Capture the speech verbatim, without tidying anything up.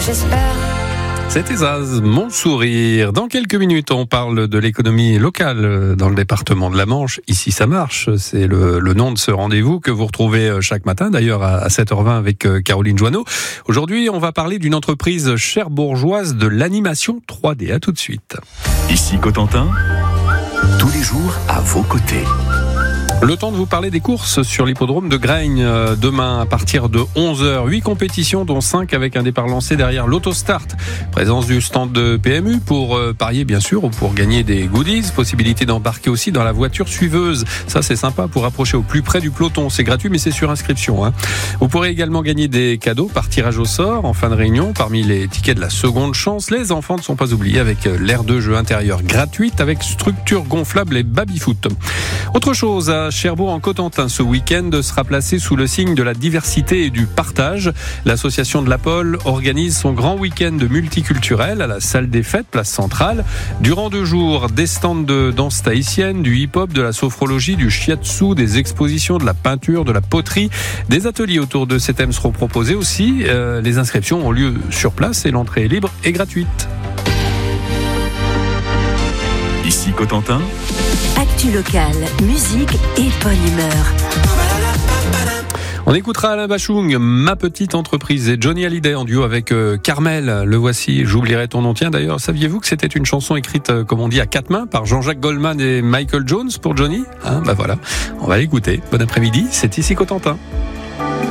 j'espère. C'était Zaz, mon sourire. Dans quelques minutes, on parle de l'économie locale dans le département de la Manche. Ici, ça marche. C'est le, le nom de ce rendez-vous que vous retrouvez chaque matin, d'ailleurs à sept heures vingt avec Caroline Joanneau. Aujourd'hui, on va parler d'une entreprise cherbourgeoise de l'animation trois D. À tout de suite. Ici Cotentin, tous les jours à vos côtés. Le temps de vous parler des courses sur l'hippodrome de Graigne demain à partir de onze heures. huit compétitions dont cinq avec un départ lancé derrière l'autostart. Présence du stand de P M U pour parier bien sûr ou pour gagner des goodies. Possibilité d'embarquer aussi dans la voiture suiveuse. Ça c'est sympa pour approcher au plus près du peloton. C'est gratuit mais c'est sur inscription. Hein. Vous pourrez également gagner des cadeaux par tirage au sort en fin de réunion. Parmi les tickets de la seconde chance, les enfants ne sont pas oubliés avec l'aire de jeu intérieure gratuite avec structure gonflable et baby-foot. Autre chose à Cherbourg en Cotentin, ce week-end sera placé sous le signe de la diversité et du partage. L'association de la Pole organise son grand week-end multiculturel à la salle des fêtes, place centrale. Durant deux jours, des stands de danse tahitienne, du hip-hop, de la sophrologie, du shiatsu, des expositions, de la peinture, de la poterie. Des ateliers autour de ces thèmes seront proposés aussi. Euh, les inscriptions ont lieu sur place et l'entrée est libre et gratuite. Ici Cotentin, actu locale, musique et bonne humeur. On écoutera Alain Bachung, Ma petite entreprise, et Johnny Hallyday en duo avec euh, Carmel. Le voici, J'oublierai ton nom. Tiens, d'ailleurs, saviez-vous que c'était une chanson écrite, euh, comme on dit, à quatre mains par Jean-Jacques Goldman et Michael Jones pour Johnny? Hein, bah voilà, on va l'écouter. Bon après-midi, c'est Ici Cotentin.